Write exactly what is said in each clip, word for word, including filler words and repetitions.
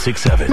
six seven.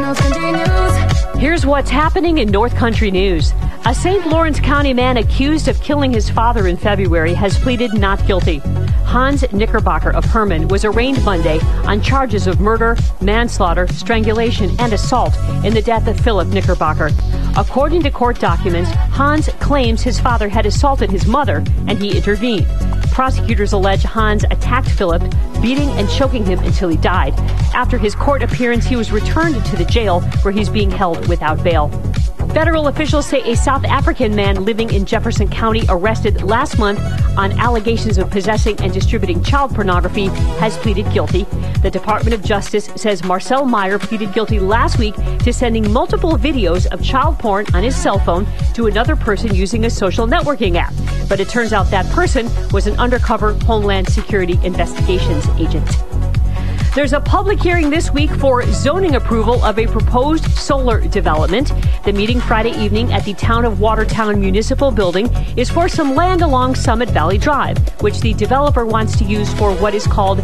Here's what's happening in North Country News. A Saint Lawrence County man accused of killing his father in February has pleaded not guilty. Hans Knickerbocker of Herman was arraigned Monday on charges of murder, manslaughter, strangulation, and assault in the death of Philip Knickerbocker. According to court documents, Hans claims his father had assaulted his mother and he intervened. Prosecutors allege Hans attacked Philip, beating and choking him until he died. After his court appearance, he was returned to the jail where he's being held without bail. Federal officials say a South African man living in Jefferson County, arrested last month on allegations of possessing and distributing child pornography, has pleaded guilty. The Department of Justice says Marcel Meyer pleaded guilty last week to sending multiple videos of child porn on his cell phone to another person using a social networking app. But it turns out that person was an undercover Homeland Security investigations agent. There's a public hearing this week for zoning approval of a proposed solar development. The meeting Friday evening at the Town of Watertown Municipal Building is for some land along Summit Valley Drive, which the developer wants to use for what is called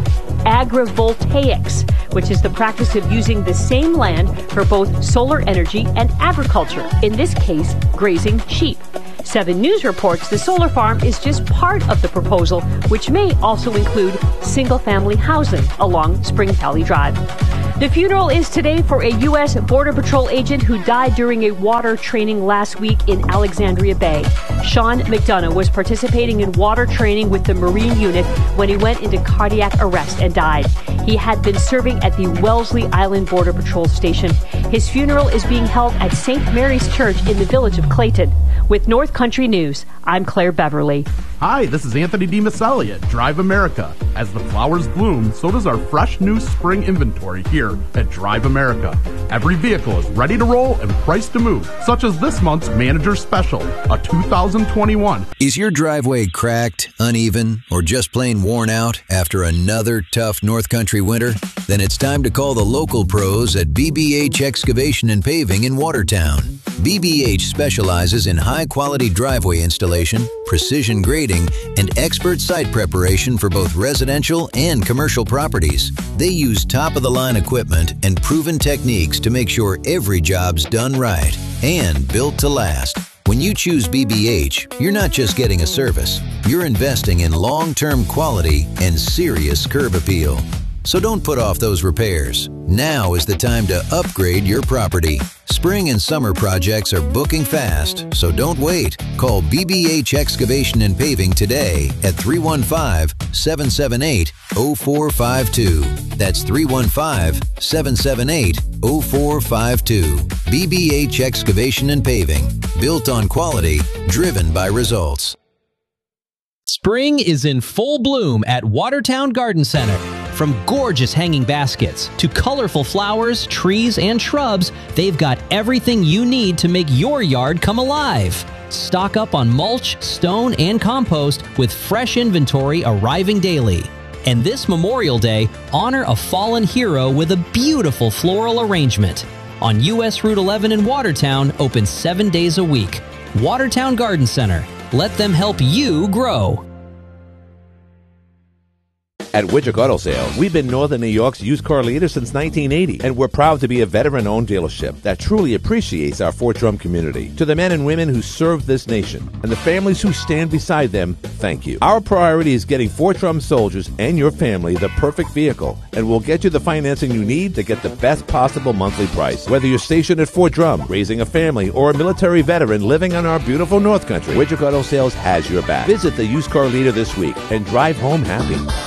agrivoltaics, which is the practice of using the same land for both solar energy and agriculture, in this case, grazing sheep. Seven News reports the solar farm is just part of the proposal, which may also include single-family housing along Spring Valley Drive. The funeral is today for a U S Border Patrol agent who died during a water training last week in Alexandria Bay. Sean McDonough was participating in water training with the Marine unit when he went into cardiac arrest and died. He had been serving at the Wellesley Island Border Patrol Station. His funeral is being held at Saint Mary's Church in the village of Clayton. With North Country News, I'm Claire Beverly. Hi, this is Anthony DiMassalia at Drive America. As the flowers bloom, so does our fresh new spring inventory here at Drive America. Every vehicle is ready to roll and priced to move, such as this month's Manager Special, a two thousand twenty-one. Is your driveway cracked, uneven, or just plain worn out after another tough North Country winter? Then it's time to call the local pros at B B H Excavation and Paving in Watertown. B B H specializes in high-quality driveway installation, precision grading, and expert site preparation for both residential and commercial properties. They use top-of-the-line equipment and proven techniques to make sure every job's done right and built to last. When you choose B B H, you're not just getting a service. You're investing in long-term quality and serious curb appeal. So don't put off those repairs. Now is the time to upgrade your property. Spring and summer projects are booking fast, so don't wait. Call B B H Excavation and Paving today at three one five, seven seven eight, zero four five two. That's three one five, seven seven eight, zero four five two. B B H Excavation and Paving. Built on quality, driven by results. Spring is in full bloom at Watertown Garden Center. From gorgeous hanging baskets to colorful flowers, trees, and shrubs, they've got everything you need to make your yard come alive. Stock up on mulch, stone, and compost with fresh inventory arriving daily. And this Memorial Day, honor a fallen hero with a beautiful floral arrangement. On U S Route eleven in Watertown, open seven days a week. Watertown Garden Center. Let them help you grow. At Widger Auto Sale, we've been Northern New York's used car leader since nineteen eighty, and we're proud to be a veteran-owned dealership that truly appreciates our Fort Drum community. To the men and women who serve this nation and the families who stand beside them, thank you. Our priority is getting Fort Drum soldiers and your family the perfect vehicle, and we'll get you the financing you need to get the best possible monthly price. Whether you're stationed at Fort Drum, raising a family, or a military veteran living on our beautiful North Country, Widger Auto Sales has your back. Visit the used car leader this week and drive home happy.